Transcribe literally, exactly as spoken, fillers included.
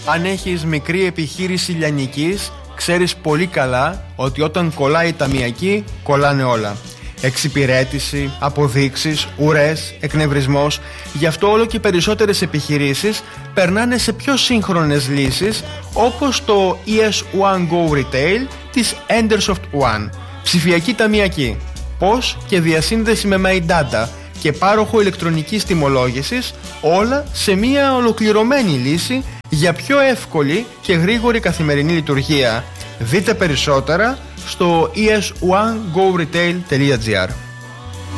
Αν έχεις μικρή επιχείρηση λιανικής, ξέρεις πολύ καλά ότι όταν κολλάει η ταμιακή, κολλάνε όλα. Εξυπηρέτηση, αποδείξεις, ουρές, εκνευρισμός. Γι' αυτό όλο και περισσότερες επιχειρήσεις περνάνε σε πιο σύγχρονες λύσεις, όπως το ι ες One Go Retail της Endersoft One. Ψηφιακή ταμιακή. Πώς και διασύνδεση με My Data και πάροχο ηλεκτρονικής τιμολόγησης, όλα σε μια ολοκληρωμένη λύση για πιο εύκολη και γρήγορη καθημερινή λειτουργία. Δείτε περισσότερα στο ι ες one go retail τελεία τζι άρ.